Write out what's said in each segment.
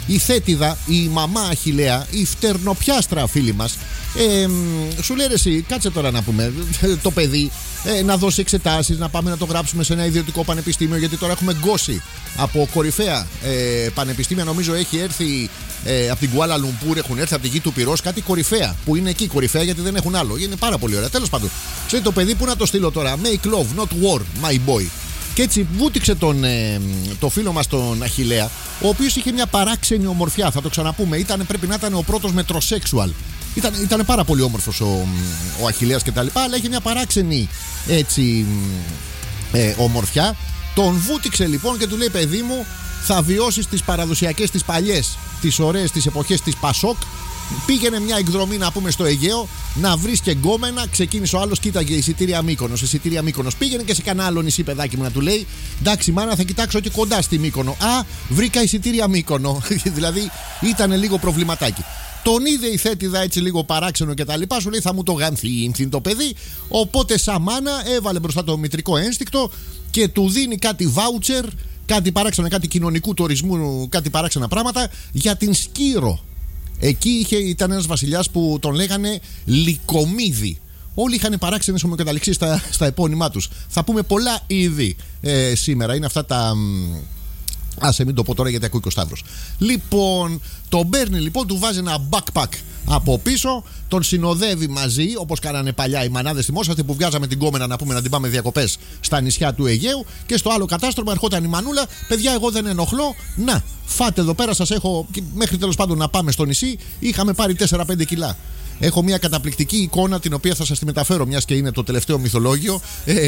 η Θέτιδα, η μαμά Αχιλλέα, η φτερνοπιάστρα φίλη μας, σου λέει εσύ, κάτσε τώρα να πούμε, το παιδί να δώσει εξετάσεις, να πάμε να το γράψουμε σε ένα ιδιωτικό πανεπιστήμιο, γιατί τώρα έχουμε γκώσει από κορυφαία πανεπιστήμια. Νομίζω έχει έρθει από την Κουάλα Λουμπούρ, έχουν έρθει από τη γη του Πυρός κάτι κορυφαία, που είναι εκεί κορυφαία γιατί δεν έχουν άλλο. Είναι πάρα πολύ ωραία. Τέλος πάντων, ξέρει το παιδί, που να το στείλω τώρα? Make love, not war, my boy. Και έτσι βούτυξε το φίλο μας τον Αχιλλέα, ο οποίος είχε μια παράξενη ομορφιά. Θα το ξαναπούμε. Πρέπει να ήταν ο πρώτος μετροσέξουαλ. Ήταν πάρα πολύ όμορφος ο Αχιλλέας και τα λοιπά, αλλά είχε μια παράξενη έτσι ομορφιά. Τον βούτυξε λοιπόν και του λέει: παιδί μου, θα βιώσεις τις παραδοσιακές, τις παλιές, τις ωραίες, τις εποχές της Πασόκ. Πήγαινε μια εκδρομή να πούμε στο Αιγαίο, να βρεις και γκόμενα. Ξεκίνησε ο άλλος, κοίταγε εισιτήρια Μύκονος. Πήγαινε και σε κανένα άλλο νησί, παιδάκι μου, να του λέει: εντάξει, μάνα, θα κοιτάξω και κοντά στη Μύκονο. Α, βρήκα εισιτήρια Μύκονο. Δηλαδή ήταν λίγο προβληματάκι. Τον είδε η Θέτιδα έτσι λίγο παράξενο και τα λοιπά. Σου λέει: θα μου το γανθεί το παιδί. Οπότε σαν μάνα έβαλε μπροστά το μητρικό ένστικτο και του δίνει κάτι βάουτσερ, κάτι παράξενα, κάτι κοινωνικού τουρισμού, κάτι παράξενα πράγματα για την Σκύρο. Εκεί ήταν ένας βασιλιάς που τον λέγανε Λυκομίδη. Όλοι είχαν παράξενες ομοκαταληξίες στα επώνυμά τους. Θα πούμε πολλά ήδη σήμερα. Είναι αυτά τα... Άσε, μην το πω τώρα γιατί ακούει και ο Σταύρος. Λοιπόν, τον παίρνει λοιπόν, του βάζει ένα backpack από πίσω, τον συνοδεύει μαζί, όπως κάνανε παλιά οι μανάδες στη Μόσχα, που βγάζαμε την κόμενα να πούμε να την πάμε διακοπές στα νησιά του Αιγαίου. Και στο άλλο κατάστρωμα ερχόταν η μανούλα: παιδιά, εγώ δεν ενοχλώ. Να, φάτε εδώ πέρα, σας έχω. Μέχρι τέλος πάντων να πάμε στο νησί, είχαμε πάρει 4-5 κιλά. Έχω μια καταπληκτική εικόνα, την οποία θα σας τη μεταφέρω, μιας και είναι το τελευταίο μυθολόγιο,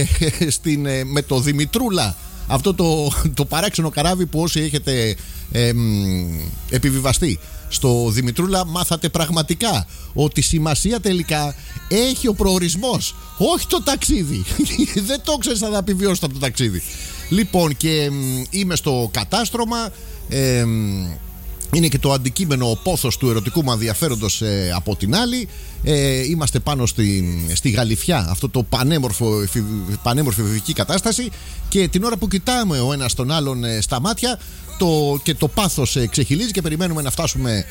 με το Δημητρούλα. Αυτό το παράξενο καράβι που όσοι έχετε επιβιβαστεί στο Δημητρούλα, μάθατε πραγματικά ότι σημασία τελικά έχει ο προορισμός, όχι το ταξίδι. Δεν το ξέρεις αν θα επιβιώσεις από το ταξίδι. Λοιπόν, και είμαι στο κατάστρωμα. Είναι και το αντικείμενο, ο πόθος του ερωτικού μου ενδιαφέροντος από την άλλη. Είμαστε πάνω στη Γαλιφιά, αυτό το πανέμορφη εφηβική κατάσταση. Και την ώρα που κοιτάμε ο ένας τον άλλον στα μάτια, και το πάθος ξεχυλίζει και περιμένουμε να φτάσουμε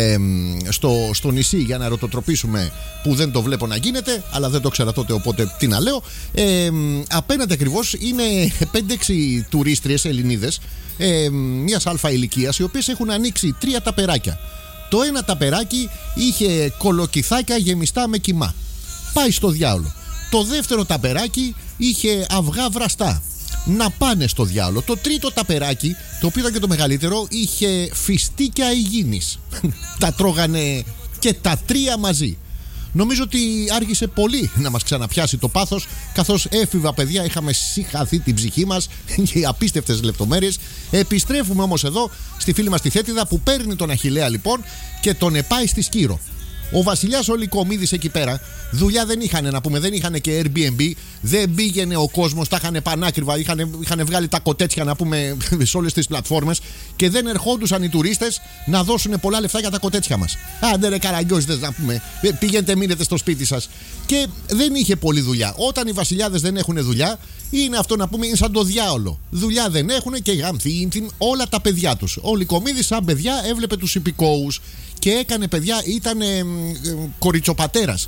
στο νησί για να ερωτοτροπήσουμε, που δεν το βλέπω να γίνεται, αλλά δεν το ξέρα τότε, οπότε τι να λέω. Απέναντι ακριβώς είναι 5-6 τουρίστριες Ελληνίδες μιας αλφα ηλικίας, οι οποίες έχουν ανοίξει 3 ταπεράκια. Το ένα ταπεράκι είχε κολοκυθάκια γεμιστά με κιμά. Πάει στο διάολο. Το δεύτερο ταπεράκι είχε αυγά βραστά. Να πάνε στο διάολο. Το τρίτο ταπεράκι, το οποίο ήταν και το μεγαλύτερο, είχε φιστίκια υγιεινής. Τα τρώγανε και τα 3 μαζί. Νομίζω ότι άργησε πολύ να μας ξαναπιάσει το πάθος, καθώς έφηβα παιδιά είχαμε συγχαθεί την ψυχή μας για απίστευτες λεπτομέρειες. Επιστρέφουμε όμως εδώ στη φίλη μας τη Θέτιδα, που παίρνει τον Αχιλλέα λοιπόν και τον επάει στη Σκύρο. Ο βασιλιάς ο Λυκομίδης εκεί πέρα δουλειά δεν είχαν, να πούμε, δεν είχαν και Airbnb, δεν πήγαινε ο κόσμος, τα είχαν πανάκριβα, είχαν βγάλει τα κοτέτσια, να πούμε, σε όλες τις πλατφόρμες, και δεν ερχόντουσαν οι τουρίστες να δώσουν πολλά λεφτά για τα κοτέτσια μας. Άντε ρε καραγκιόζητες, να πούμε, πήγαινε, μείνετε στο σπίτι σας. Και δεν είχε πολλή δουλειά. Όταν οι βασιλιάδες δεν έχουν δουλειά, είναι αυτό, να πούμε, είναι σαν το διάολο. Δουλειά δεν έχουν και γάμθη όλα τα παιδιά τους. Ο Λυκομίδης σαν παιδιά έβλεπε τους υπηκόους και έκανε παιδιά, ήταν κοριτσοπατέρας.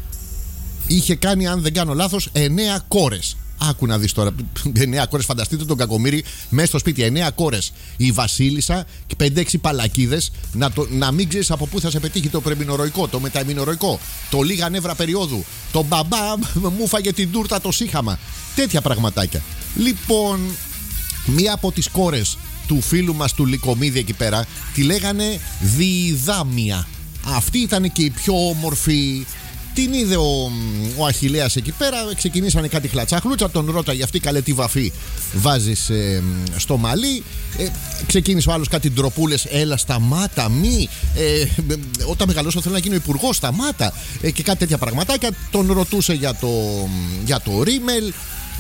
Είχε κάνει, αν δεν κάνω λάθος, 9 κόρες. Άκου να δεις τώρα, 9 κόρες, φανταστείτε τον κακομοίρη μέσα στο σπίτι, 9 κόρες. Η βασίλισσα και 5-6 παλακίδες. Να μην ξέρεις από πού θα σε πετύχει το πρεμινορροϊκό, το μεταμινορροϊκό, το λίγα νεύρα περίοδου, το μπαμπά μου φάγε την τούρτα το σύχαμα. Τέτοια πραγματάκια. Λοιπόν, μία από τις κόρες του φίλου μας του Λυκομίδη εκεί πέρα τη λέγανε Διειδάμια. Αυτή ήταν και η πιο όμορφη. Την είδε ο Αχιλλέας εκεί πέρα. Ξεκινήσανε κάτι χλατσάχλουτσα. Τον ρώταγε αυτή, καλέ τι βαφή βάζεις στο μαλλί. Ξεκίνησε ο άλλος κάτι ντροπούλες. Έλα σταμάτα, μη. Όταν μεγαλώσω θέλω να γίνω υπουργός, σταμάτα. Και κάτι τέτοια πραγματάκια. Τον ρωτούσε για το ρίμελ,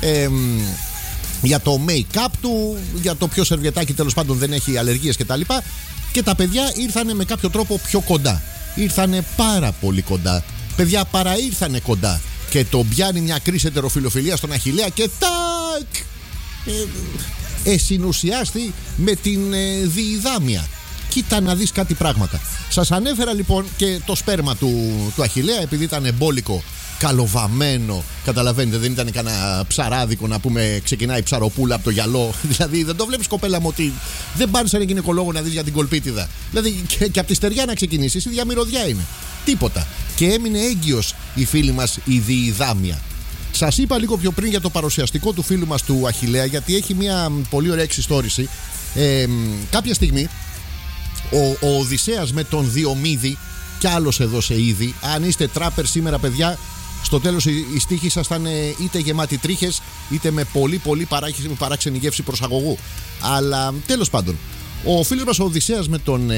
για το make-up του, για το ποιο σερβιετάκι τέλος πάντων δεν έχει αλλεργίες κτλ. Και τα παιδιά ήρθανε με κάποιο τρόπο πιο κοντά. Ήρθανε πάρα πολύ κοντά. Παιδιά παραήρθανε κοντά. Και τον πιάνει μια κρίση ετεροφιλοφιλία στον Αχιλλέα και τάκ! Συνουσιάστη με την Διειδάμια. Κοίτα να δεις κάτι πράγματα. Σας ανέφερα λοιπόν και το σπέρμα του Αχιλλέα, επειδή ήταν εμπόλικο, καλοβαμένο. Καταλαβαίνετε, δεν ήταν κανένα ψαράδικο να πούμε ξεκινάει ψαροπούλα από το γυαλό. Δηλαδή δεν το βλέπεις, κοπέλα μου, ότι δεν πάνε σε ένα γυναικολόγο να δεις για την κολπίτιδα. Δηλαδή και από τη στεριά να ξεκινήσεις, η ίδια μυρωδιά είναι. Τίποτα. Και έμεινε έγκυος η φίλη μας η Διειδάμια. Σας είπα λίγο πιο πριν για το παρουσιαστικό του φίλου μας του Αχιλλέα, γιατί έχει μια πολύ ωραία εξιστόρηση. Κάποια στιγμή ο Οδυσσέας με τον Διομήδη, κι άλλος έδωσε ήδη. Αν είστε τράπερ σήμερα, παιδιά, στο τέλος οι στίχοι σας θα είναι είτε γεμάτοι τρίχες, είτε με πολύ παράξενη γεύση προσαγωγού. Αλλά τέλος πάντων, ο φίλος μας ο Οδυσσέας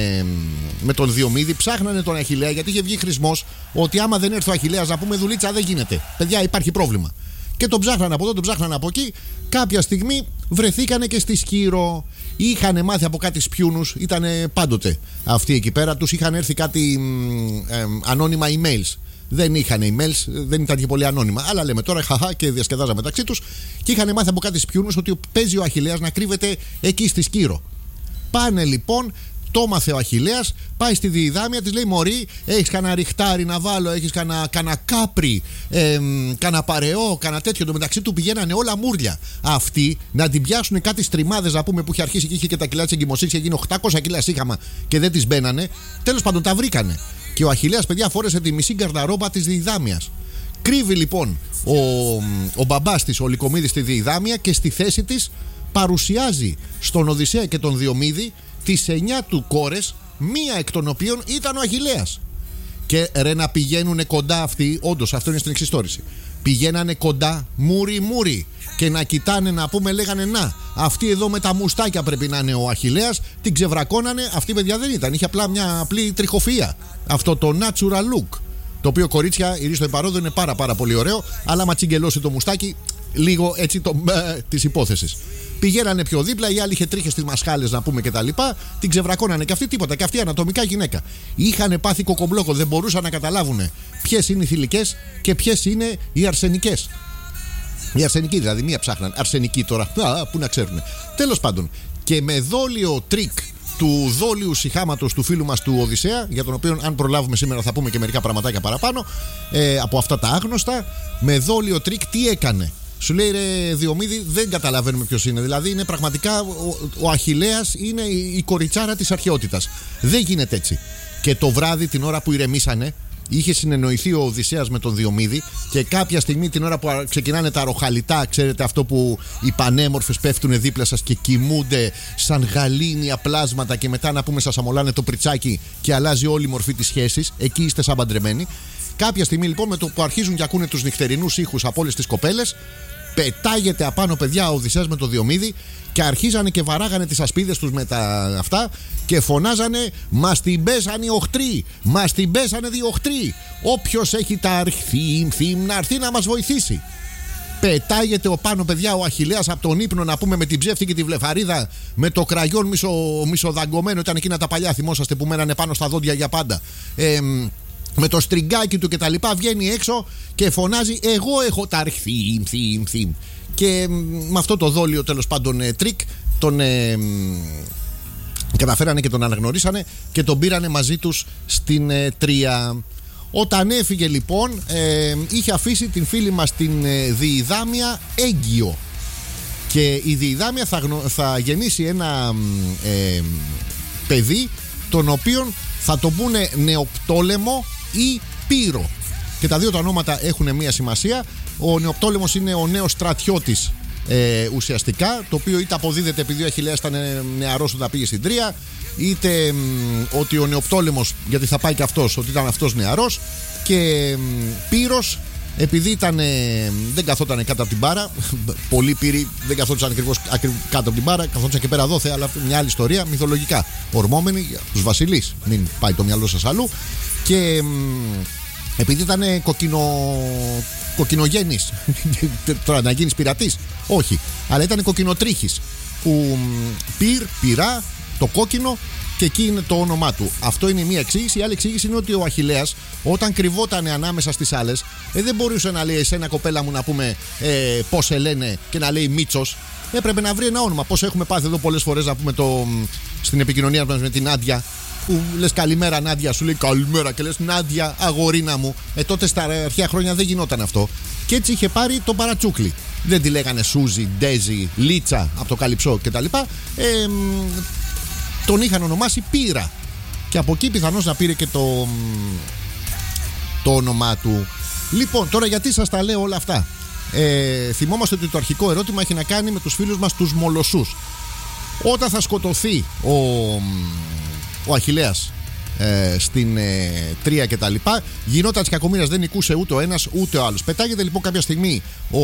με τον Διομήδη ψάχνανε τον Αχιλλέα, γιατί είχε βγει χρησμός ότι άμα δεν έρθει ο Αχιλλέας να πούμε δουλίτσα δεν γίνεται. Παιδιά, υπάρχει πρόβλημα. Και τον ψάχνανε από εδώ, τον ψάχνανε από εκεί. Κάποια στιγμή βρεθήκανε και στη Σκύρο. Είχαν μάθει από κάτι σπιούνους, ήταν πάντοτε αυτοί εκεί πέρα. Τους είχαν έρθει κάτι ανώνυμα emails. Δεν είχαν emails, δεν ήταν και πολύ ανώνυμα. Αλλά λέμε τώρα, χαχά, και διασκεδάζαμε μεταξύ τους. Και είχαν μάθει από κάτι σπιούνους ότι παίζει ο Αχιλλέας να κρύβεται εκεί στη Σκύρο. Πάνε λοιπόν, το μάθε ο Αχιλλέας, πάει στη Διειδάμια, της λέει: Μωρή, έχεις κανένα ριχτάρι να βάλω, έχεις κανένα κάπρι, κανένα παρεό, κανένα τέτοιο. Το μεταξύ του πηγαίνανε όλα μούρλια. Αυτοί να την πιάσουν κάτι στριμάδες, να πούμε, που είχε αρχίσει και είχε και τα κιλά της εγκυμοσύνης, είχε γίνει 800 κιλά σύγχαμα και δεν τις μπαίνανε. Τέλος πάντων τα βρήκανε. Και ο Αχιλλέας, παιδιά, φόρεσε τη μισή γκαρδαρόμπα της Διειδάμιας. Κρύβει λοιπόν ο μπαμπάς της, ο Λυκομίδης, στη Διειδάμια και στη θέση της παρουσιάζει στον Οδυσσέα και τον Διομήδη τις 9 του κόρες, μία εκ των οποίων ήταν ο Αχιλλέας. Και ρε να πηγαίνουν κοντά αυτοί, όντως αυτό είναι στην εξιστόρηση. Πηγαίνανε κοντά μουρι και να κοιτάνε, να πούμε, λέγανε να, αυτή εδώ με τα μουστάκια πρέπει να είναι ο Αχιλλέας. Την ξεβρακώνανε, αυτή παιδιά δεν ήταν, είχε απλά μια απλή τριχοφυΐα. Αυτό το natural look, το οποίο, κορίτσια, η Ρίστο Επαρόδο, είναι πάρα πολύ ωραίο, αλλά άμα τσιγκελώσει το μουστάκι, λίγο έτσι της υπόθεσης. Πηγαίνανε πιο δίπλα, η άλλη είχε τρίχες στις μασχάλες, να πούμε, και τα λοιπά. Την ξεβρακώνανε και αυτή, τίποτα. Και αυτή ανατομικά γυναίκα. Είχανε πάθει κοκομπλόκο, δεν μπορούσαν να καταλάβουν ποιες είναι οι θηλυκές και ποιες είναι οι αρσενικές. Οι αρσενικοί δηλαδή, μία ψάχναν. Αρσενικοί τώρα, πού να ξέρουν. Τέλος πάντων, και με δόλιο τρίκ του δόλιου σιχάματος του φίλου μας του Οδυσσέα, για τον οποίο, αν προλάβουμε σήμερα, θα πούμε και μερικά πραγματάκια παραπάνω από αυτά τα άγνωστα. Με δόλιο τρίκ τι έκανε? Σου λέει: ρε Διομήδη, δεν καταλαβαίνουμε ποιος είναι. Δηλαδή είναι πραγματικά ο Αχιλλέας, είναι η κοριτσάρα της αρχαιότητας. Δεν γίνεται έτσι. Και το βράδυ, την ώρα που ηρεμήσανε, είχε συνεννοηθεί ο Οδυσσέας με τον Διομήδη, και κάποια στιγμή, την ώρα που ξεκινάνε τα ροχαλιτά, ξέρετε, αυτό που οι πανέμορφες πέφτουν δίπλα σας και κοιμούνται σαν γαλήνια πλάσματα, και μετά, να πούμε, σας αμολάνε το πριτσάκι και αλλάζει όλη η μορφή της σχέσης. Εκεί είστε σαν παντρεμένοι. Κάποια στιγμή λοιπόν, με το που αρχίζουν και ακούνε τους νυχτερινούς ήχους από όλες τις κοπέλες, πετάγεται απάνω, παιδιά, ο Οδυσσέας με το Διομήδη, και αρχίζανε και βαράγανε τις ασπίδες τους με τα αυτά και φωνάζανε: μας την πέσανε οι οχτροί, μας την πέσανε οι οχτροί. Όποιος έχει τα αρχθήμ να έρθει να μας βοηθήσει. Πετάγεται ο πάνω, παιδιά, ο Αχιλλέας από τον ύπνο, να πούμε, με την ψεύτικη τη βλεφαρίδα, με το κραγιόν μισοδαγκωμένο. Ήταν εκείνα τα παλιά, θυμόσαστε, που μένανε πάνω στα δόντια για πάντα. Με το στριγκάκι του και τα λοιπά, βγαίνει έξω και φωνάζει: εγώ έχω τα αρχθήμ. Και με αυτό το δόλιο, τέλος πάντων, τρίκ, τον καταφέρανε και τον αναγνωρίσανε και τον πήρανε μαζί τους στην Τρία. Όταν έφυγε λοιπόν, είχε αφήσει την φίλη μας την Διειδάμια έγκυο, και η Διειδάμια θα γεννήσει ένα παιδί, τον οποίον θα το πούνε Νεοπτόλεμο ή Πύρο. Και τα δύο τα ονόματα έχουν μία σημασία. Ο Νεοπτόλεμος είναι ο νέος στρατιώτης, ουσιαστικά, το οποίο είτε αποδίδεται επειδή ο Αχιλλέας ήταν νεαρός όταν πήγε στην Τρία, είτε ότι ο Νεοπτόλεμος, γιατί θα πάει και αυτός, ότι ήταν αυτός νεαρός. Και Πύρος, επειδή δεν καθόταν κάτω από την μπάρα. Πολλοί Πύροι δεν καθόταν ακριβώς κάτω από την μπάρα, καθόταν και πέρα δόθε, αλλά μια άλλη ιστορία, μυθολογικά ορμόμενοι, τους βασιλείς, μην πάει το μυαλό σας αλλού. Και επειδή ήταν κοκκινογέννης, τώρα να γίνεις πειρατής, όχι, αλλά ήταν κοκκινοτρίχης, που πυρά, το κόκκινο, και εκεί είναι το όνομά του. Αυτό είναι η μία εξήγηση. Η άλλη εξήγηση είναι ότι ο Αχιλλέας, όταν κρυβόταν ανάμεσα στις άλλες, δεν μπορούσε να λέει εσένα κοπέλα μου να πούμε πώς σε λένε και να λέει Μίτσος. Έπρεπε να βρει ένα όνομα. Πώς έχουμε πάθει εδώ πολλές φορές να πούμε στην επικοινωνία μας με την Νάντια. Που λες καλημέρα Νάντια, σου λέει καλημέρα και λες Νάντια, αγορίνα μου. Τότε στα αρχαία χρόνια δεν γινόταν αυτό. Και έτσι είχε πάρει το παρατσούκλι. Δεν τη λέγανε Σούζι, Ντέζι, Λίτσα από το Καλυψό κτλ. Τον είχαν ονομάσει Πύρα. Και από εκεί πιθανώς να πήρε και το όνομά του. Λοιπόν, τώρα γιατί σας τα λέω όλα αυτά. Θυμόμαστε ότι το αρχικό ερώτημα έχει να κάνει με τους φίλους μας τους Μολοσσούς. Όταν θα σκοτωθεί ο Αχιλλέας στην Τρία και τα λοιπά, γινόταν της κακομοίρας, δεν νικούσε ούτε ο ένας ούτε ο άλλος. Πετάγεται λοιπόν κάποια στιγμή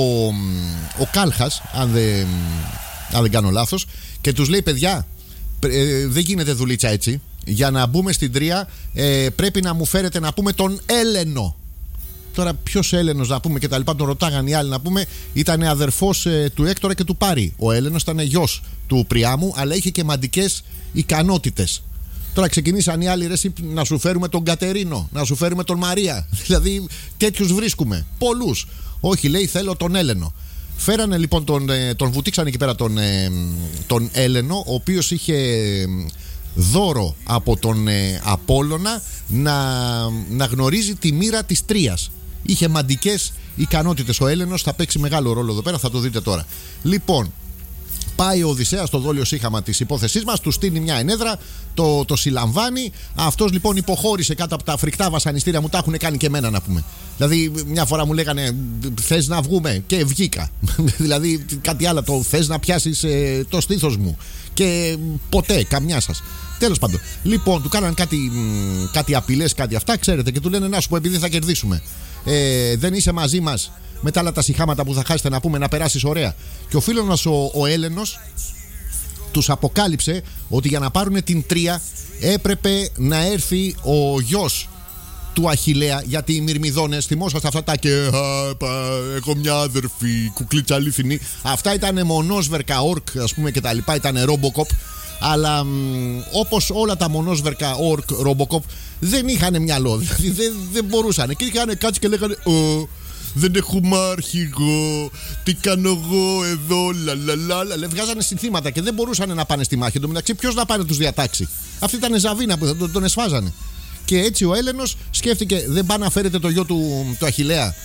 ο Κάλχας, αν δεν κάνω λάθος, και τους λέει παιδιά, δεν γίνεται δουλίτσα έτσι. Για να μπούμε στην Τρία πρέπει να μου φέρετε να πούμε τον Έλενο. Τώρα ποιος Έλενος να πούμε και τα λοιπά, τον ρωτάγαν οι άλλοι να πούμε. Ήταν αδερφός του Έκτορα και του Πάρη. Ο Έλενος ήταν γιος του Πριάμου, αλλά είχε και μαντικές ικανότητες. Τώρα ξεκινήσαν οι άλλοι, ρε, να σου φέρουμε τον Κατερίνο, να σου φέρουμε τον Μαρία. Δηλαδή τέτοιους βρίσκουμε. Πολλούς. Όχι, λέει, θέλω τον Έλενο. Φέρανε λοιπόν τον βουτήξαν εκεί πέρα τον Έλενο, ο οποίος είχε δώρο από τον Απόλλωνα να γνωρίζει τη μοίρα της Τρίας. Είχε μαντικές ικανότητες ο Έλενος, θα παίξει μεγάλο ρόλο εδώ πέρα, θα το δείτε τώρα. Λοιπόν, πάει ο Οδυσσέας στο δόλιο σύγχαμα της υπόθεσής μας, του στείλει μια ενέδρα, το συλλαμβάνει. Αυτός λοιπόν υποχώρησε κάτω από τα φρικτά βασανιστήρια, μου τα έχουν κάνει και εμένα να πούμε. Δηλαδή, μια φορά μου λέγανε θες να βγούμε και βγήκα. Δηλαδή, κάτι άλλο, το θες να πιάσεις το στήθος μου. Και ποτέ, καμιά σας. Τέλος πάντων. Λοιπόν, του κάναν κάτι απειλές, κάτι αυτά, ξέρετε, και του λένε να σου πω, επειδή θα κερδίσουμε. Δεν είσαι μαζί μας με τα άλλα τα σιχάματα που θα χάσετε να πούμε, να περάσεις ωραία. Και ο φίλος μας ο Έλενος τους αποκάλυψε ότι για να πάρουν την Τρία έπρεπε να έρθει ο γιος του Αχιλλέα, γιατί οι Μυρμηδόνες, θυμόσαστε αυτά τα και έχω μια αδερφή, κουκλίτσα αλήθινη. Αυτά ήταν μονόσβερκα ορκ, ας πούμε, και τα λοιπά, ήταν Robocop. Αλλά όπως όλα τα μονόσβερκα ορκ Robocop δεν είχαν μυαλό, δηλαδή δεν μπορούσαν. Και είχαν κάτσει και λέγανε δεν έχουμε αρχηγό, τι κάνω εγώ εδώ, λαλαλαλα. Βγάζανε συνθήματα και δεν μπορούσαν να πάνε στη μάχη. Εν τω μεταξύ, ποιος να πάνε τους διατάξει. Αυτή ήταν ζαβίνα που τον εσφάζανε. Και έτσι ο Έλενος σκέφτηκε, δεν πάει να φέρετε το γιο του Αχιλλέα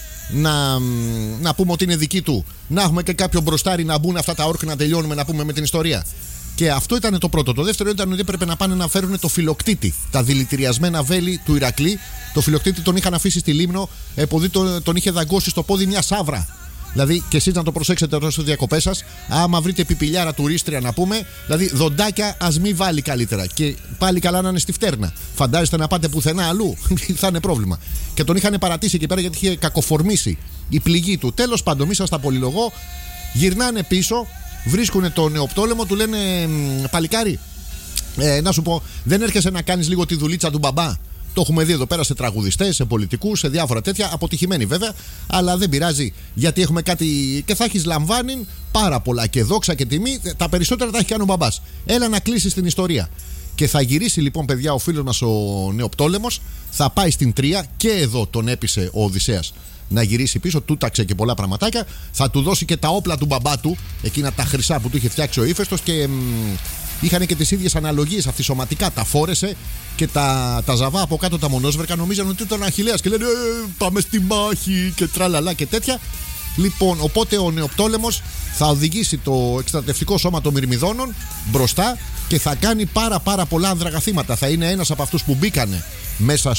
να πούμε ότι είναι δική του. Να έχουμε και κάποιο μπροστάρι να μπουν αυτά τα όρκ να τελειώνουμε να πούμε με την ιστορία. Και αυτό ήταν το πρώτο. Το δεύτερο ήταν ότι έπρεπε να πάνε να φέρουν το Φιλοκτήτη. Τα δηλητηριασμένα βέλη του Ηρακλή. Το Φιλοκτήτη τον είχαν αφήσει στη Λίμνο, επειδή τον είχε δαγκώσει στο πόδι μια σαύρα. Δηλαδή, και εσείς να το προσέξετε τώρα στις διακοπές σας, άμα βρείτε πιπιλιάρα τουρίστρια να πούμε, δηλαδή δοντάκια ας μη βάλει καλύτερα. Και πάλι καλά να είναι στη φτέρνα. Φαντάζεστε να πάτε πουθενά αλλού, θα είναι πρόβλημα. Και τον είχαν παρατήσει εκεί πέρα γιατί είχε κακοφορμήσει η πληγή του. Τέλος πάντων, μη σας τα πολυλογώ, γυρνάνε πίσω. Βρίσκουν τον Νεοπτόλεμο, του λένε παλικάρι, να σου πω, δεν έρχεσαι να κάνεις λίγο τη δουλίτσα του μπαμπά. Το έχουμε δει εδώ πέρα σε τραγουδιστές, σε πολιτικούς, σε διάφορα τέτοια. Αποτυχημένοι βέβαια, αλλά δεν πειράζει, γιατί έχουμε κάτι και θα έχεις λαμβάνει πάρα πολλά και δόξα και τιμή. Τα περισσότερα τα έχει κάνει ο μπαμπάς. Έλα να κλείσεις την ιστορία. Και θα γυρίσει λοιπόν, παιδιά, ο φίλος μας ο Νεοπτόλεμος, θα πάει στην Τρία και εδώ τον έπεισε ο Οδυσσέας να γυρίσει πίσω, τούταξε και πολλά πραγματάκια. Θα του δώσει και τα όπλα του μπαμπά του, εκείνα τα χρυσά που του είχε φτιάξει ο Ήφαιστος, και είχαν και τις ίδιες αναλογίες αυτισωματικά. Τα φόρεσε και τα ζαβά από κάτω, τα μονόσβερκα, νομίζαν ότι ήταν Αχιλλέας και λένε πάμε στη μάχη και τραλαλά και τέτοια. Λοιπόν, οπότε ο Νεοπτόλεμος θα οδηγήσει το εκστρατευτικό σώμα των Μυρμηδόνων μπροστά και θα κάνει πάρα πολλά ανδραγαθήματα. Θα είναι ένας από αυτούς που μπήκανε μέσα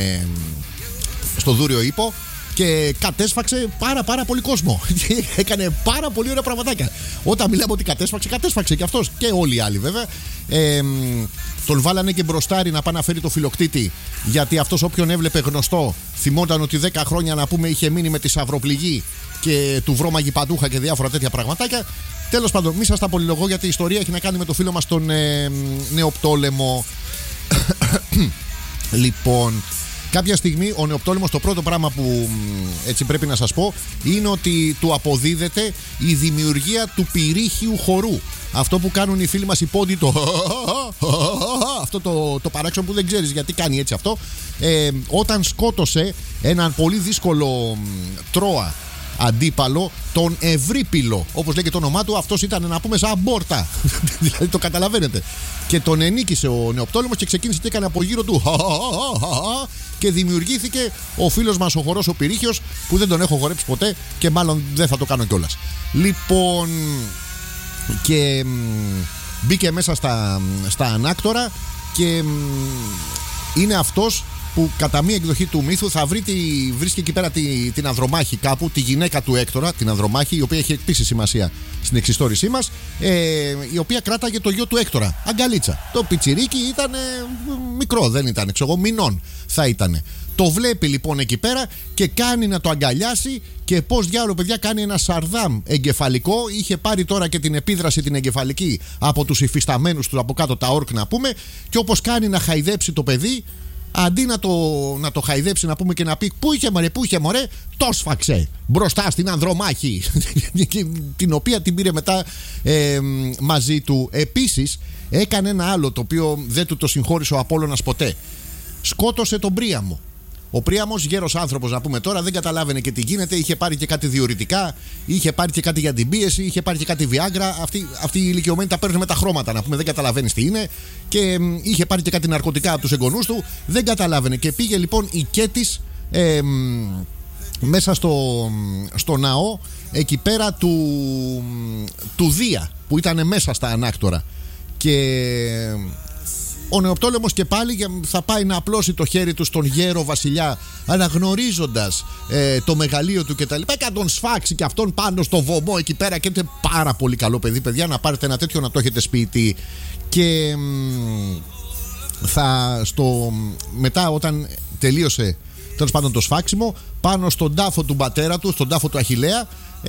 στο Δούριο Ύπο και κατέσφαξε πάρα πολύ κόσμο. Έκανε πάρα πολύ ωραία πραγματάκια. Όταν μιλάμε ότι κατέσφαξε και αυτός και όλοι οι άλλοι βέβαια. Τον βάλανε και μπροστάρι να πάει να φέρει το Φιλοκτήτη, γιατί αυτός όποιον έβλεπε γνωστό θυμόταν ότι 10 χρόνια να πούμε είχε μείνει με τη σαυροπληγή και του βρώμαγε παντούχα και διάφορα τέτοια πραγματάκια. Τέλος πάντων, μη σας τα πολυλογώ, γιατί η ιστορία έχει να κάνει με το φίλο μας τον Νεοπτόλεμο. Λοιπόν, κάποια στιγμή ο Νεοπτόλεμος, το πρώτο πράγμα που έτσι πρέπει να σας πω είναι ότι του αποδίδεται η δημιουργία του πυρίχιου χορού. Αυτό που κάνουν οι φίλοι μας οι πόντοι, αυτό το παράξενο που δεν ξέρεις γιατί κάνει έτσι αυτό. Όταν σκότωσε έναν πολύ δύσκολο Τρόα αντίπαλο, τον Ευρύπυλο, όπως λέγεται το όνομά του, αυτός ήταν να πούμε σαν μπόρτα. Δηλαδή το καταλαβαίνετε. Και τον ενίκησε ο Νεοπτόλεμος και ξεκίνησε και έκανε από γύρω του και δημιουργήθηκε ο φίλος μας ο Χορός ο Πυρίχιος, που δεν τον έχω χορέψει ποτέ και μάλλον δεν θα το κάνω κιόλας. Λοιπόν, και μπήκε μέσα στα ανάκτορα και είναι αυτός που κατά μία εκδοχή του μύθου θα βρίσκει εκεί πέρα την Ανδρομάχη κάπου, τη γυναίκα του Έκτορα, την Ανδρομάχη, η οποία έχει επίσης σημασία στην εξιστόρησή μας, η οποία κράταγε το γιο του Έκτορα, αγκαλίτσα. Το πιτσιρίκι ήταν μικρό, δεν ήταν, ξέρω εγώ, μηνών θα ήταν. Το βλέπει λοιπόν εκεί πέρα και κάνει να το αγκαλιάσει και πώς διάλογο, παιδιά, κάνει ένα σαρδάμ εγκεφαλικό. Είχε πάρει τώρα και την επίδραση την εγκεφαλική από τους υφισταμένους του από κάτω, τα όρκ να πούμε, και όπως κάνει να χαϊδέψει το παιδί, αντί να το χαϊδέψει να πούμε και να πει πού είχε μωρέ, το σφαξε μπροστά στην Ανδρομάχη την οποία την πήρε μετά μαζί του. Επίσης έκανε ένα άλλο το οποίο δεν του το συγχώρησε ο Απόλλωνας ποτέ. Σκότωσε τον Príamo. Ο Príamos, γέρος άνθρωπος να πούμε τώρα, δεν καταλάβαινε και τι γίνεται. Είχε πάρει και κάτι διουρητικά, είχε πάρει και κάτι για την πίεση, είχε πάρει και κάτι Viagra. Αυτοί οι ηλικιωμένοι τα παίρνουν με τα χρώματα να πούμε, δεν καταλαβαίνεις τι είναι. Και είχε πάρει και κάτι ναρκωτικά από τους εγγονούς του, δεν καταλάβαινε. Και πήγε λοιπόν η Κέτης μέσα στο ναό εκεί πέρα του Δία, που ήταν μέσα στα ανάκτορα. Και ο Νεοπτόλεμος και πάλι θα πάει να απλώσει το χέρι του στον γέρο βασιλιά, αναγνωρίζοντας το μεγαλείο του κτλ. Και να τον σφάξει και αυτόν πάνω στο βωμό εκεί πέρα. Και είναι πάρα πολύ καλό παιδί, παιδιά, να πάρετε ένα τέτοιο να το έχετε σπίτι. Και μετά όταν τελείωσε τέλος πάντων το σφάξιμο, πάνω στον τάφο του πατέρα του, στον τάφο του Αχιλλέα,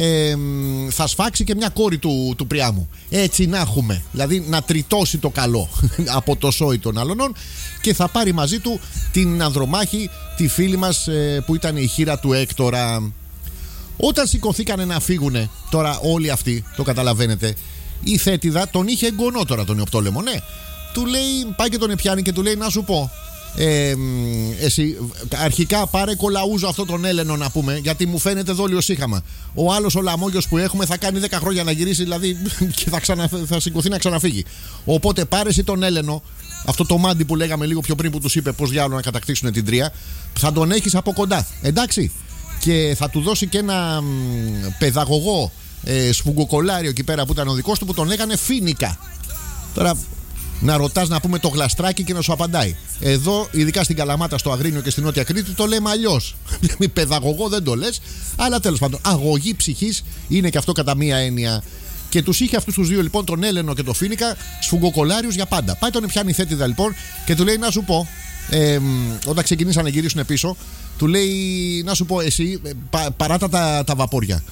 θα σφάξει και μια κόρη του Príamo. Έτσι να έχουμε, δηλαδή να τριτώσει το καλό από το σόι των άλλων, και θα πάρει μαζί του την Ανδρομάχη, τη φίλη μας που ήταν η χείρα του Έκτορα. Όταν σηκωθήκανε να φύγουνε τώρα όλοι αυτοί, το καταλαβαίνετε, η Θέτιδα τον είχε εγγονό τώρα τον Νεοπτόλεμο, ναι. Του λέει, πάει και τον επιάνει και του λέει, να σου πω, εσύ αρχικά πάρε κολαούζο αυτό τον Έλενο να πούμε, γιατί μου φαίνεται δόλιο σύχαμα. Ο άλλος ο λαμόγιος που έχουμε θα κάνει 10 χρόνια να γυρίσει, δηλαδή, και θα σηκωθεί να ξαναφύγει. Οπότε πάρε εσύ τον Έλενο, αυτό το μάντι που λέγαμε λίγο πιο πριν που τους είπε πως διάλογο να κατακτήσουν την Τρία, θα τον έχεις από κοντά, εντάξει, και θα του δώσει και ένα παιδαγωγό σφουγγοκολάριο εκεί πέρα που ήταν ο δικός του, που τον λέγανε Φίνικα. Τώρα να ρωτάς να πούμε το γλαστράκι και να σου απαντάει. Εδώ, ειδικά στην Καλαμάτα, στο Αγρίνιο και στην Νότια Κρήτη, το λέμε αλλιώς. Παιδαγωγό δεν το λες, αλλά τέλος πάντων, αγωγή ψυχής είναι και αυτό κατά μία έννοια. Και τους είχε αυτούς τους δύο λοιπόν, τον Έλενο και τον Φίνικα, σφουγγοκολάριους για πάντα. Πάει τον πιάνει η Θέτιδα λοιπόν και του λέει, να σου πω, όταν ξεκινήσαν να γυρίσουν πίσω, του λέει, να σου πω εσύ, παράτα τα βαπόρια.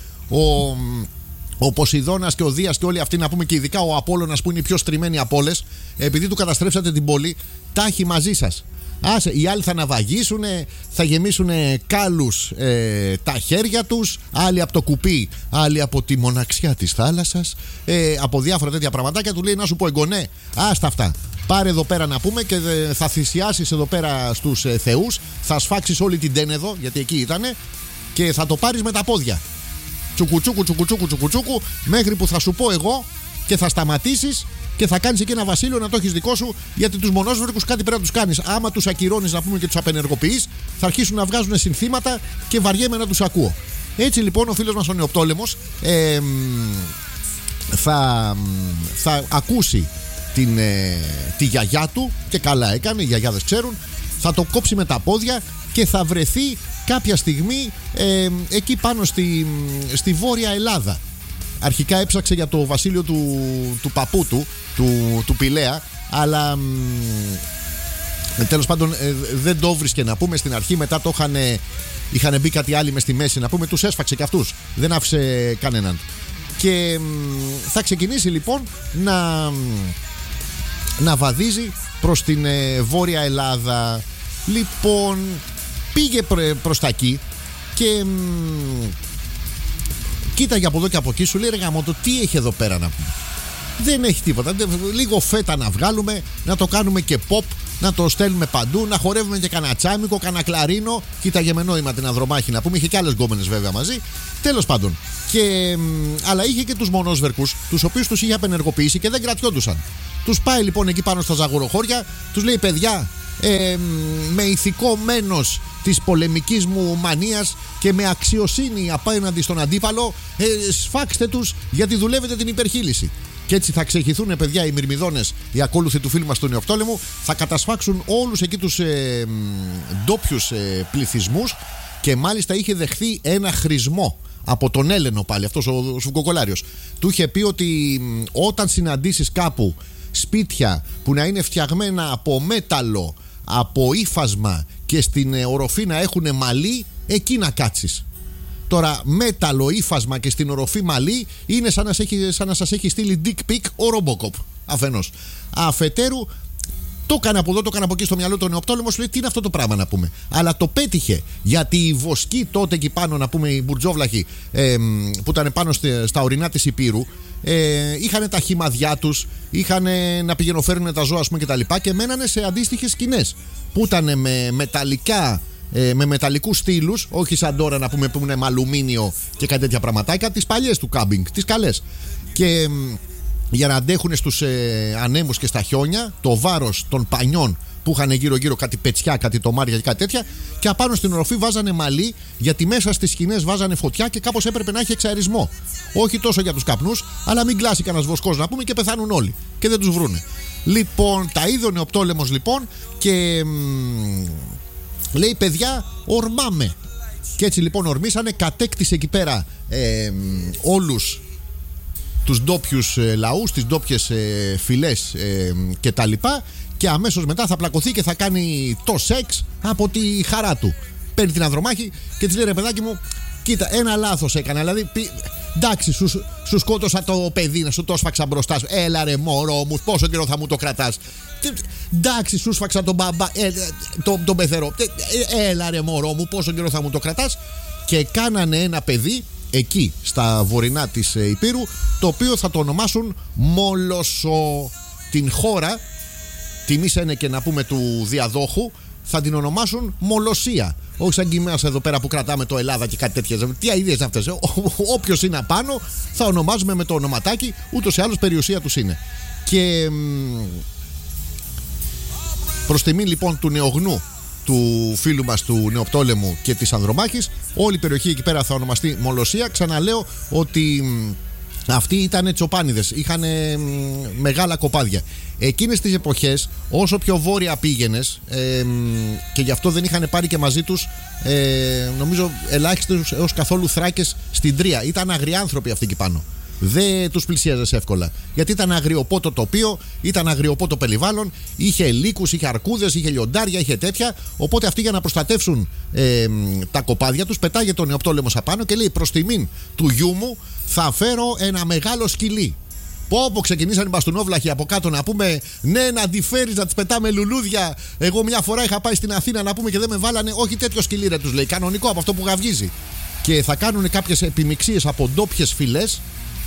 Ο Ποσειδώνας και ο Δίας και όλοι αυτοί να πούμε, και ειδικά ο Απόλλωνας που είναι οι πιο στριμμένοι από όλες, επειδή του καταστρέψατε την πόλη, τα έχει μαζί σας. Άσε, οι άλλοι θα ναυαγίσουν, θα γεμίσουν κάλους τα χέρια τους, άλλοι από το κουπί, άλλοι από τη μοναξιά της θάλασσας, από διάφορα τέτοια πραγματάκια. Του λέει, να σου πω εγγονέ, άστα αυτά. Πάρε εδώ πέρα να πούμε και θα θυσιάσεις εδώ πέρα στους θεούς, θα σφάξεις όλη την Τένεδο, γιατί εκεί ήτανε, και θα το πάρεις με τα πόδια. Τσουκουτσούκου, μέχρι που θα σου πω εγώ και θα σταματήσεις και θα κάνεις εκεί ένα βασίλειο να το έχεις δικό σου, γιατί τους μονόσβερκους κάτι πρέπει να τους κάνεις. Άμα τους ακυρώνεις να πούμε και τους απενεργοποιείς, θα αρχίσουν να βγάζουν συνθήματα και βαριέμαι να τους ακούω. Έτσι λοιπόν ο φίλος μας ο Νεοπτόλεμος θα ακούσει τη γιαγιά του, και καλά έκανε, οι γιαγιάδες ξέρουν, θα το κόψει με τα πόδια και θα βρεθεί κάποια στιγμή εκεί πάνω στη Βόρεια Ελλάδα. Αρχικά έψαξε για το βασίλειο του παππού του Πηλαία, αλλά τέλος πάντων δεν το βρίσκε να πούμε στην αρχή. Μετά το είχαν μπει κάτι άλλοι μες στη μέση να πούμε, τους έσφαξε και αυτούς, δεν άφησε κανέναν. Και θα ξεκινήσει λοιπόν να βαδίζει προς την Βόρεια Ελλάδα. Λοιπόν, πήγε προς τα εκεί και κοίταγε από εδώ και από εκεί, σου λέει, ρε γαμώτο, τι έχει εδώ πέρα να πούμε. Δεν έχει τίποτα. Λίγο φέτα να βγάλουμε, να το κάνουμε και pop, να το στέλνουμε παντού, να χορεύουμε και κανένα τσάμικο, κανένα κλαρίνο. Κοίταγε με νόημα την Ανδρομάχη να πούμε. Είχε και άλλες γκόμενες βέβαια μαζί. Τέλος πάντων. Αλλά είχε και τους μονόσβερκους, τους οποίους τους είχε απενεργοποιήσει και δεν κρατιόντουσαν. Τους πάει λοιπόν εκεί πάνω στα ζαγοροχώρια, τους λέει: παιδιά, με ηθικό μένος της πολεμικής μου μανίας και με αξιοσύνη απέναντι στον αντίπαλο, σφάξτε τους, γιατί δουλεύετε την υπερχείληση. Και έτσι θα ξεχυθούν, παιδιά, οι μυρμηδόνες, οι ακόλουθοι του φίλου μας του Νεοπτόλεμου, θα κατασφάξουν όλους εκεί τους ντόπιους πληθυσμούς, και μάλιστα είχε δεχθεί ένα χρησμό από τον Έλενο πάλι, αυτός ο Σουκοκολάριος. Του είχε πει ότι όταν συναντήσεις κάπου σπίτια που να είναι φτιαγμένα από μέταλλο, από ύφασμα και στην οροφή να έχουν μαλλί, εκεί να κάτσεις. Τώρα, μέταλλο, ύφασμα και στην οροφή μαλλί είναι σαν να σας έχει στείλει dick pic ο Ρομποκοπ. Αφενός. Αφετέρου, το έκανε από εδώ, το έκανε από εκεί στο μυαλό του Νεοπτόλεμος. Λέει: τι είναι αυτό το πράγμα να πούμε. Αλλά το πέτυχε, γιατί οι βοσκοί τότε εκεί πάνω, να πούμε, οι μπουρτζόβλαχοι που ήταν πάνω στα ορεινά της Υπήρου, είχαν τα χυμαδιά τους, είχαν να πηγαινοφέρουν τα ζώα, ας πούμε, κτλ. Και μένανε σε αντίστοιχες σκηνές που ήταν με μεταλλικά. Με μεταλλικούς στήλους, όχι σαν τώρα να πούμε που είναι με αλουμίνιο και κάτι τέτοια πραγματάκια, τις παλιές του κάμπινγκ, τις καλές. Και για να αντέχουν στους ανέμους και στα χιόνια, το βάρος των πανιών που είχαν γύρω-γύρω κάτι πετσιά, κάτι τομάρια και κάτι τέτοια, και απάνω στην οροφή βάζανε μαλλί, γιατί μέσα στις σκηνές βάζανε φωτιά και κάπως έπρεπε να έχει εξαερισμό. Όχι τόσο για τους καπνούς, αλλά μην κλάσει κανένας βοσκός να πούμε και πεθάνουν όλοι και δεν τους βρούνε. Λοιπόν, τα είδε ο Νεοπτόλεμος λοιπόν και λέει: παιδιά, ορμάμε. Και έτσι λοιπόν ορμήσανε, κατέκτησε εκεί πέρα όλους τους ντόπιους λαούς, τις ντόπιες φυλές και τα λοιπά, και αμέσως μετά θα πλακωθεί και θα κάνει το σεξ από τη χαρά του. Παίρνει την Ανδρομάχη και της λέει: ρε παιδάκι μου, κοίτα, ένα λάθος έκανα. Δηλαδή, εντάξει, σου σκότωσα το παιδί, να σου το σφάξα μπροστά σου. Έλα ρε μωρό μου, πόσο καιρό θα μου το κρατάς. Εντάξει, σου σφάξα τον μπαμπά, τον πεθερό. Έλα ρε μωρό μου, πόσο καιρό θα μου το κρατάς. Και κάνανε ένα παιδί εκεί στα βορεινά της Υπήρου, το οποίο θα το ονομάσουν Μόλοσο. Την χώρα, τιμήσανε και να πούμε του διαδόχου, θα την ονομάσουν Μολοσία. Όχι σαν κοιμάς εδώ πέρα που κρατάμε το Ελλάδα και κάτι τέτοια. Τι αηδίες είναι αυτές. Όποιος είναι απάνω θα ονομάζουμε με το ονοματάκι, ούτως ή άλλως περιουσία τους είναι. Και προς τιμή λοιπόν του νεογνού του φίλου μας του Νεοπτόλεμου και της Ανδρομάχης, όλη η περιοχή εκεί πέρα θα ονομαστεί Μολοσία. Ξαναλέω ότι αυτοί ήταν τσοπάνιδες, είχαν μεγάλα κοπάδια. Εκείνες τις εποχές, όσο πιο βόρεια πήγαινες, και γι' αυτό δεν είχαν πάρει και μαζί τους νομίζω ελάχιστος έως καθόλου Θράκες στην Τρία. Ήταν αγριάνθρωποι αυτοί εκεί πάνω. Δεν τους πλησίαζες εύκολα, γιατί ήταν αγριοπότο τοπίο, ήταν αγριοπότο περιβάλλον, είχε λύκους, είχε αρκούδες, είχε λιοντάρια, είχε τέτοια. Οπότε αυτοί, για να προστατεύσουν τα κοπάδια τους, πετάγε τον Νεοπτόλεμος απάνω και λέει: προς τιμήν του γιού μου θα φέρω ένα μεγάλο σκυλί. Πω ξεκινήσαν οι μπαστούνόβλαχοι από κάτω να πούμε: ναι, να τη φέρεις, να τις πετάμε λουλούδια. Εγώ μια φορά είχα πάει στην Αθήνα να πούμε και δεν με βάλανε. Όχι τέτοιο σκυλί, ρε, τους λέει, κανονικό από αυτό που γαυγίζει. Και θα κάνουν κάποιες επιμιξίες από ντόπιες φυλές.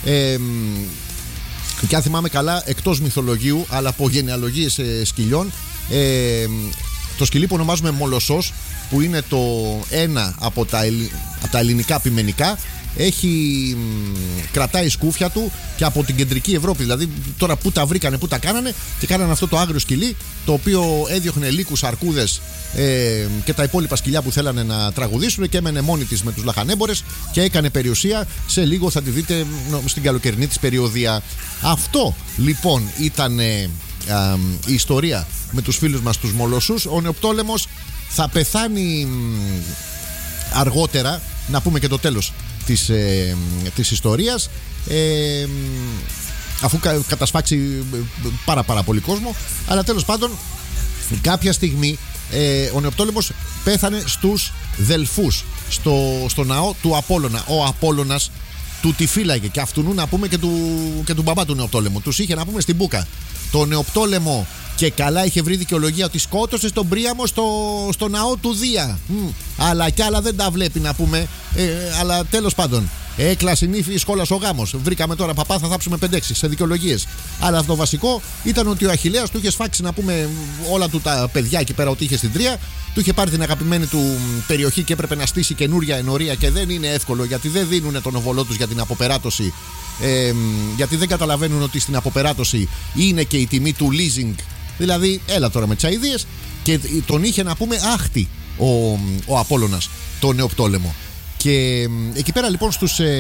Και αν θυμάμαι καλά, εκτός μυθολογίου, αλλά από γενεαλογίες σκυλιών, το σκυλί που ονομάζουμε Μολοσσός, που είναι το ένα από τα ελληνικά πειμενικά, κρατάει σκούφια του και από την κεντρική Ευρώπη. Δηλαδή, τώρα που τα βρήκανε, που τα κάνανε, και κάνανε αυτό το άγριο σκυλί, το οποίο έδιωχνε λύκους, αρκούδες και τα υπόλοιπα σκυλιά που θέλανε να τραγουδήσουν, και έμενε μόνη της με τους λαχανέμπορες και έκανε περιουσία. Σε λίγο θα τη δείτε στην καλοκαιρινή της περιοδία. Αυτό λοιπόν ήταν η ιστορία με τους φίλους μας τους Μολοσσούς. Ο Νεοπτόλεμος θα πεθάνει αργότερα, να πούμε και το τέλος της ιστορίας, αφού κατασφάξει πάρα πολύ κόσμο. Αλλά τέλος πάντων, κάποια στιγμή ο Νεοπτόλεμος πέθανε στους Δελφούς, στο ναό του Απόλλωνα. Ο Απόλλωνας του τη φύλαγε, και αυτού να πούμε και του μπαμπά του Νεοπτόλεμου. Τους είχε να πούμε στην μπούκα. Το Νεοπτόλεμο και καλά είχε βρει δικαιολογία ότι σκότωσε στον Πρίαμο στο ναό του Δία. Αλλά κι άλλα δεν τα βλέπει να πούμε. Αλλά τέλος πάντων, Έκλασε νύφη, σκόλασε ο γάμος. Βρήκαμε τώρα παπά, θα θάψουμε 5-6 σε δικαιολογίες. Αλλά το βασικό ήταν ότι ο Αχιλλέας του είχε σφάξει, να πούμε, όλα του τα παιδιά εκεί πέρα, ότι είχε στην Τρία. Του είχε πάρει την αγαπημένη του περιοχή και έπρεπε να στήσει καινούρια ενορία. Και δεν είναι εύκολο, γιατί δεν δίνουν τον οβολό τους για την αποπεράτωση. Γιατί δεν καταλαβαίνουν ότι στην αποπεράτωση είναι και η τιμή του leasing. Δηλαδή, έλα τώρα με τις αηδίες. Και τον είχε, να πούμε, άχτη ο Απόλλωνας, το Νεοπτόλεμο. Και εκεί πέρα λοιπόν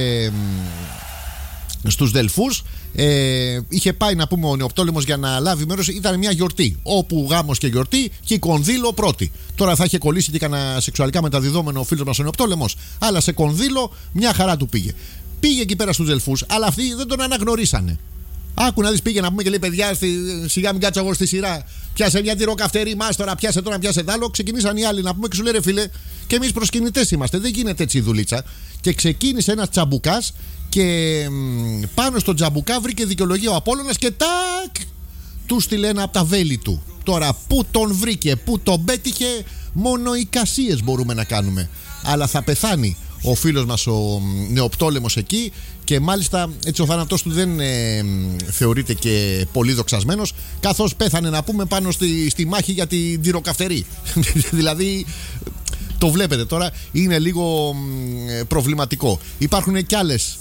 στους Δελφούς είχε πάει, να πούμε, ο Νεοπτόλεμος για να λάβει μέρος. Ήταν μια γιορτή, όπου γάμος και γιορτή και η κονδύλο πρώτη. Τώρα θα είχε κολλήσει και κανένα σεξουαλικά μεταδιδόμενο ο φίλος μας ο Νεοπτόλεμος, αλλά σε κονδύλο μια χαρά του πήγε. Πήγε εκεί πέρα στους Δελφούς, αλλά αυτοί δεν τον αναγνωρίσανε. Άκου να δεις, πήγε, να πούμε, και λέει: παιδιά, σιγά μην κάτσω εγώ στη σειρά. Πιάσε μια τυροκαυτερή, μάστορα, πιάσε τώρα, πιάσε τ' άλλο. Ξεκινήσαν οι άλλοι, να πούμε, και σου λέει: ρε φίλε, και εμείς προσκυνητές είμαστε. Δεν γίνεται έτσι η δουλίτσα. Και ξεκίνησε ένας τσαμπουκάς, και πάνω στο τσαμπουκά βρήκε δικαιολογία ο Απόλλωνας και τάκ! Του στείλε ένα από τα βέλη του. Τώρα, πού τον βρήκε, πού τον πέτυχε, μόνο εικασίες μπορούμε να κάνουμε. Αλλά θα πεθάνει ο φίλος μας ο Νεοπτόλεμος εκεί, και μάλιστα έτσι ο θάνατός του δεν θεωρείται και πολύ δοξασμένος, καθώς πέθανε, να πούμε, πάνω στη μάχη για την τυροκαυτερή. Δηλαδή, το βλέπετε τώρα, είναι λίγο προβληματικό. Υπάρχουν και άλλες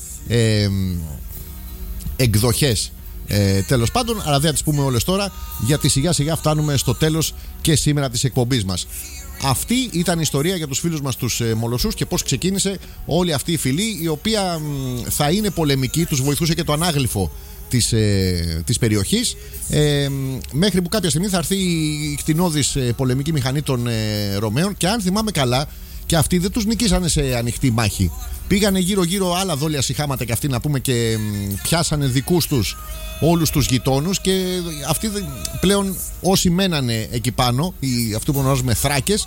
εκδοχές, τέλος πάντων, αλλά δεν θα τις πούμε όλες τώρα, γιατί σιγά σιγά φτάνουμε στο τέλος και σήμερα της εκπομπής μας. Αυτή ήταν η ιστορία για τους φίλους μας τους Μολοσσούς και πώς ξεκίνησε όλη αυτή η φυλή, η οποία θα είναι πολεμική. Τους βοηθούσε και το ανάγλυφο της περιοχής, μέχρι που κάποια στιγμή θα έρθει η κτηνώδης πολεμική μηχανή των Ρωμαίων, και αν θυμάμαι καλά, και αυτοί δεν τους νικήσανε σε ανοιχτή μάχη. Πήγανε γύρω-γύρω άλλα δόλια σιχάματα και αυτοί, να πούμε, και πιάσανε δικούς τους όλους τους γειτόνους, και αυτοί πλέον όσοι μένανε εκεί πάνω, αυτοί που ονομάζουμε θράκες,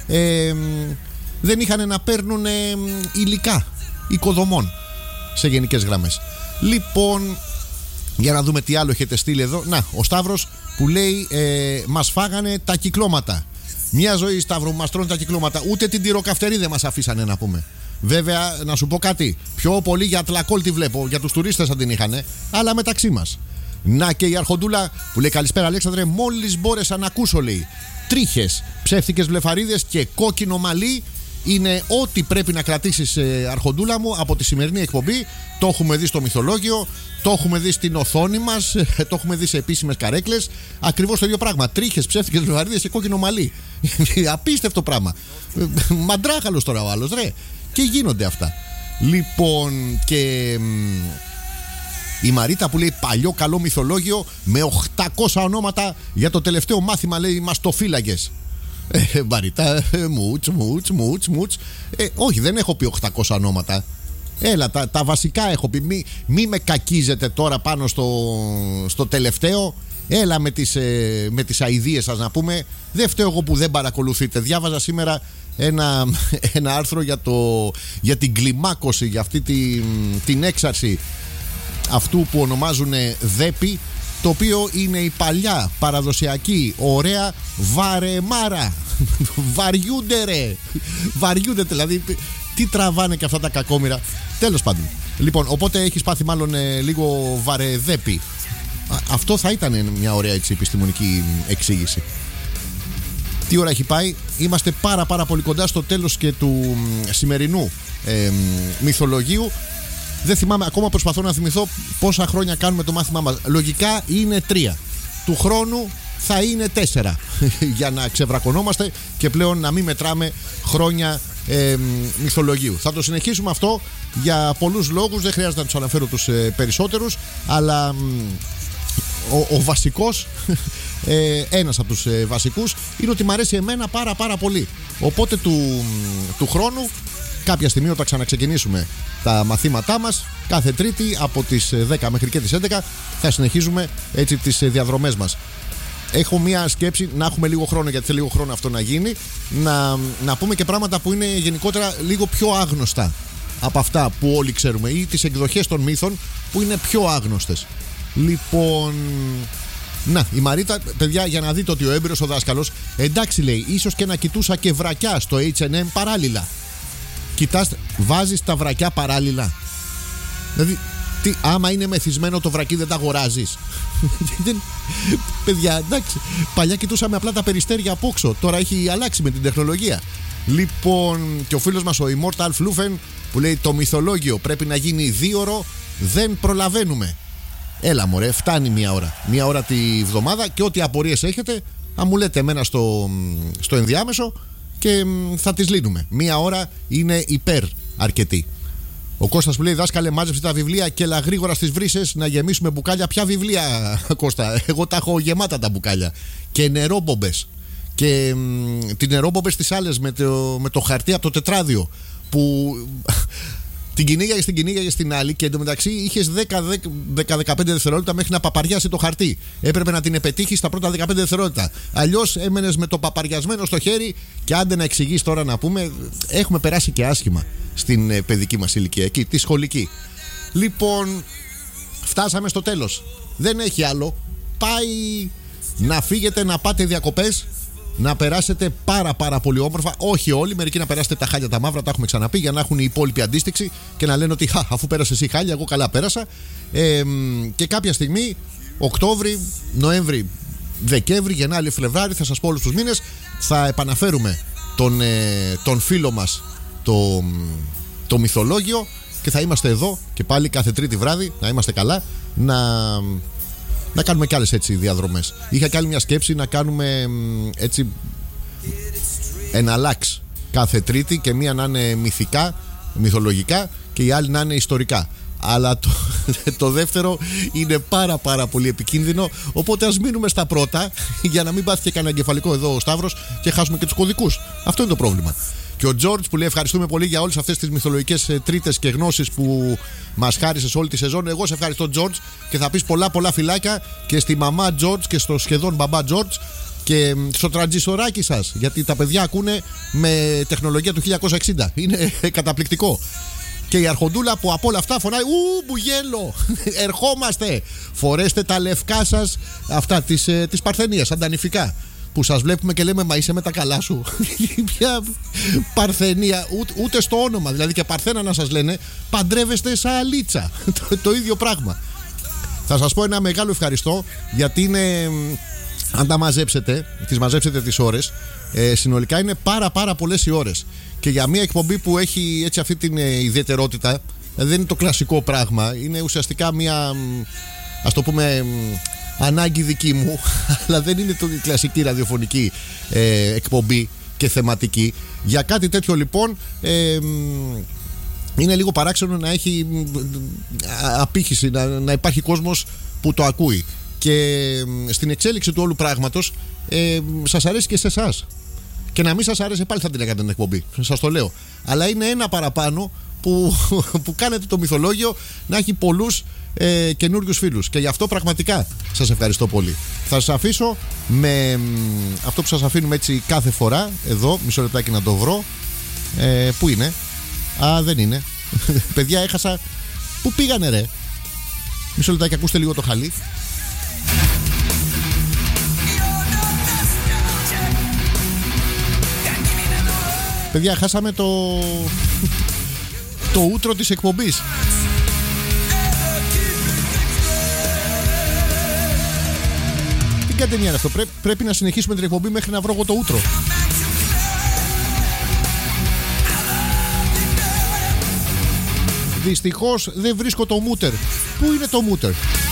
δεν είχαν να παίρνουν υλικά οικοδομών σε γενικές γραμμές. Λοιπόν, για να δούμε τι άλλο έχετε στείλει εδώ. Να, ο Σταύρος που λέει: μας φάγανε τα κυκλώματα. Μια ζωή, Σταύρο, μας τρώνε τα κυκλώματα. Ούτε την τυροκαυτερή δεν μας αφήσανε, να πούμε. Βέβαια, να σου πω κάτι. Πιο πολύ για ατλακόλ τη βλέπω. Για τους τουρίστες θα την είχανε. Αλλά μεταξύ μας. Να, και η Αρχοντούλα που λέει: καλησπέρα, Αλέξανδρε. Μόλις μπόρεσα να ακούσω, λέει, τρίχες, ψεύτικες βλεφαρίδες και κόκκινο μαλλί είναι ό,τι πρέπει να κρατήσεις, Αρχοντούλα μου, από τη σημερινή εκπομπή. Το έχουμε δει στο μυθολόγιο, το έχουμε δει στην οθόνη μας, το έχουμε δει σε επίσημες καρέκλες. Ακριβώς το ίδιο πράγμα. Τρίχες, ψεύτικες βλεφαρίδες και κόκκινο μαλλί. Απίστευτο πράγμα. Μαντράχαλος τώρα ο άλλος, ρε. Και γίνονται αυτά. Λοιπόν, και η Μαρίτα που λέει: παλιό καλό μυθολόγιο με 800 ονόματα για το τελευταίο μάθημα, λέει, μαστοφύλακες. Μαρίτα, μουτς. Όχι, δεν έχω πει 800 ονόματα. Έλα, τα βασικά έχω πει. Μη με κακίζετε τώρα πάνω στο τελευταίο. Έλα με τις αηδίες σας, να πούμε. Δεν φταίω εγώ που δεν παρακολουθείτε. Διάβαζα σήμερα ένα άρθρο για την κλιμάκωση, για αυτή την έξαρση αυτού που ονομάζουν δέπη, το οποίο είναι η παλιά παραδοσιακή ωραία βαρεμάρα. Βαριούνται, ρε. Βαριούνται, δηλαδή. Τι τραβάνε και αυτά τα κακόμοιρα. Τέλος πάντων. Λοιπόν, οπότε έχεις πάθει μάλλον λίγο βαρεδέπη. Αυτό θα ήταν μια ωραία, έτσι, επιστημονική εξήγηση. Τι ώρα έχει πάει? Είμαστε πάρα πολύ κοντά στο τέλος και του σημερινού μυθολογίου. Δεν θυμάμαι, ακόμα προσπαθώ να θυμηθώ πόσα χρόνια κάνουμε το μάθημά μας. Λογικά είναι 3. Του χρόνου θα είναι 4. Για να ξεβρακωνόμαστε και πλέον να μην μετράμε χρόνια μυθολογίου. Θα το συνεχίσουμε αυτό για πολλούς λόγους. Δεν χρειάζεται να τους αναφέρω τους περισσότερους. Αλλά ο βασικός, ένας από τους βασικούς, είναι ότι μου αρέσει εμένα πάρα πολύ. Οπότε του χρόνου, κάποια στιγμή όταν ξαναξεκινήσουμε τα μαθήματά μας, κάθε Τρίτη από τις 10 μέχρι και τις 11 θα συνεχίζουμε έτσι τις διαδρομές μας. Έχω μία σκέψη να έχουμε λίγο χρόνο, γιατί θέλει λίγο χρόνο αυτό να γίνει, να πούμε και πράγματα που είναι γενικότερα λίγο πιο άγνωστα από αυτά που όλοι ξέρουμε, ή τις εκδοχές των μύθων που είναι πιο άγνωστες. Λοιπόν, να, η Μαρίτα, παιδιά, για να δείτε ότι ο έμπειρος ο δάσκαλος, εντάξει, λέει, ίσως και να κοιτούσα και βρακιά στο H&M παράλληλα. Κοιτάς, βάζεις τα βρακιά παράλληλα. Δηλαδή, άμα είναι μεθυσμένο το βρακί δεν τα αγοράζεις? Παιδιά, εντάξει. Παλιά κοιτούσαμε απλά τα περιστέρια απόξω. Τώρα έχει αλλάξει με την τεχνολογία. Λοιπόν, και ο φίλος μας ο Immortal Flufen που λέει το μυθολόγιο πρέπει να γίνει 2ωρο, δεν προλαβαίνουμε. Έλα μωρέ, φτάνει μία ώρα. Μία ώρα τη βδομάδα και ό,τι απορίες έχετε, να μου λέτε εμένα στο ενδιάμεσο και θα τις λύνουμε. Μία ώρα είναι υπέρ αρκετή. Ο Κώστας που λέει δάσκαλε μάζεψε τα βιβλία και έλα γρήγορα στις βρύσες να γεμίσουμε μπουκάλια. Ποια βιβλία, Κώστα? Εγώ τα έχω γεμάτα τα μπουκάλια. Και νερόμπομπες. Και τις νερόμπομπες τις άλλες με το χαρτί από το τετράδιο που την κυνήγαγε στην άλλη και εντωμεταξύ είχες 10-15 δευτερόλεπτα μέχρι να παπαριάσει το χαρτί. Έπρεπε να την επετύχεις στα πρώτα 15 δευτερόλεπτα. Αλλιώς έμενες με το παπαριασμένο στο χέρι και άντε να εξηγείς τώρα να πούμε. Έχουμε περάσει και άσχημα στην παιδική μας ηλικία, εκεί, τη σχολική. Λοιπόν, φτάσαμε στο τέλος. Δεν έχει άλλο. Πάει να φύγετε, να πάτε διακοπές. Να περάσετε πάρα πολύ όμορφα. Όχι όλοι, μερικοί να περάσετε τα χάλια τα μαύρα, τα έχουμε ξαναπεί, για να έχουν οι υπόλοιποι αντίστοιξη και να λένε ότι αφού πέρασε εσύ χάλια, εγώ καλά πέρασα. Και κάποια στιγμή, Οκτώβρη, Νοέμβρη, Δεκέμβρη, Γενάρη, Φλεβάρη, θα σας πω όλους τους μήνες, θα επαναφέρουμε τον φίλο μας το μυθολόγιο και θα είμαστε εδώ και πάλι κάθε Τρίτη βράδυ, να είμαστε καλά, να κάνουμε κι άλλες έτσι διαδρομές. Είχα κι άλλη μια σκέψη να κάνουμε έτσι εναλλάξ κάθε Τρίτη και μία να είναι μυθολογικά και η άλλη να είναι ιστορικά. Αλλά το δεύτερο είναι πάρα πολύ επικίνδυνο. Οπότε ας μείνουμε στα πρώτα για να μην πάθει και κανένα εγκεφαλικό εδώ ο Σταύρος και χάσουμε και τους κωδικούς. Αυτό είναι το πρόβλημα. Και ο Τζόρτζ που λέει ευχαριστούμε πολύ για όλες αυτές τις μυθολογικές τρίτες και γνώσεις που μας χάρισες όλη τη σεζόν. Εγώ σε ευχαριστώ Τζόρτζ και θα πεις πολλά φιλάκια και στη μαμά Τζόρτζ και στο σχεδόν μπαμπά Τζόρτζ και στο τραντζισοράκι σας, γιατί τα παιδιά ακούνε με τεχνολογία του 1960. Είναι καταπληκτικό. Και η Αρχοντούλα που από όλα αυτά φωνάει μπουγέλο, ερχόμαστε, φορέστε τα λευκά σας, αυτά της Παρθενίας, αντανυφικά, που σας βλέπουμε και λέμε μα είσαι με τα καλά σου. Ποια Παρθενία, ούτε στο όνομα, δηλαδή και Παρθένα να σας λένε, παντρεύεστε σαν αλίτσα. Το ίδιο πράγμα. Θα σας πω ένα μεγάλο ευχαριστώ, γιατί είναι, αν τα μαζέψετε, τις ώρες, συνολικά είναι πάρα πολλές οι ώρες. Και για μια εκπομπή που έχει έτσι αυτή την ιδιαιτερότητα, δεν είναι το κλασικό πράγμα, είναι ουσιαστικά μια, ας το πούμε, ανάγκη δική μου, αλλά δεν είναι η κλασική ραδιοφωνική εκπομπή και θεματική. Για κάτι τέτοιο λοιπόν είναι λίγο παράξενο να έχει απήχηση, να υπάρχει κόσμος που το ακούει. Και στην εξέλιξη του όλου πράγματος σας αρέσει και σε εσάς. Και να μην σας άρεσε πάλι θα την έκανα την εκπομπή, σας το λέω. Αλλά είναι ένα παραπάνω που κάνετε το μυθολόγιο να έχει πολλούς καινούριους φίλους. Και γι' αυτό πραγματικά σας ευχαριστώ πολύ. Θα σας αφήσω με αυτό που σας αφήνουμε έτσι κάθε φορά. Εδώ, μισό λεπτάκι να το βρω. Πού είναι? Δεν είναι. Παιδιά, έχασα. Πού πήγανε ρε? Μισό λεπτάκι, ακούστε λίγο το χαλί. Παιδιά, χάσαμε το ούτρο της εκπομπής. Τι κατενία είναι αυτό? Πρέπει να συνεχίσουμε την εκπομπή μέχρι να βρω εγώ το ούτρο. Δυστυχώς δεν βρίσκω το μούτερ. Πού είναι το μούτερ?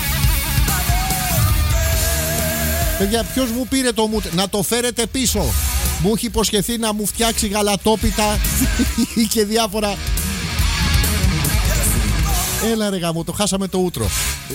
Παιδιά, ποιος μου πήρε το μούτερ? Να το φέρετε πίσω. Μου έχει υποσχεθεί να μου φτιάξει γαλατόπιτα και διάφορα. Έλα ρε γάμο, το χάσαμε το ούτρο.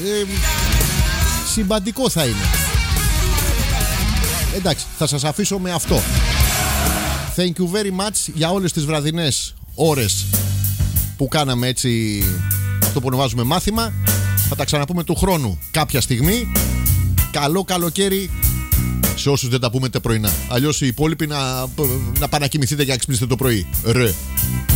Συμπαντικό θα είναι. Εντάξει, θα σας αφήσω με αυτό. Thank you very much για όλες τις βραδινές ώρες που κάναμε έτσι αυτό που ονομάζουμε μάθημα. Θα τα ξαναπούμε του χρόνου κάποια στιγμή. Καλό καλοκαίρι σε όσους δεν τα πούμε τα πρωινά. Αλλιώς οι υπόλοιποι να πάνε να κοιμηθείτε και να ξυπνήσετε το πρωί. Ρε.